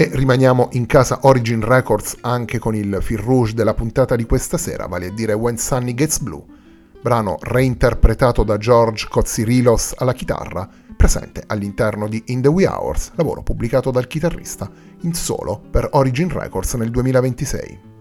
E rimaniamo in casa Origin Records anche con il fil rouge della puntata di questa sera, vale a dire When Sunny Gets Blue, brano reinterpretato da George Kotsirilos alla chitarra, presente all'interno di In the Wee Hours, lavoro pubblicato dal chitarrista in solo per Origin Records nel 2026.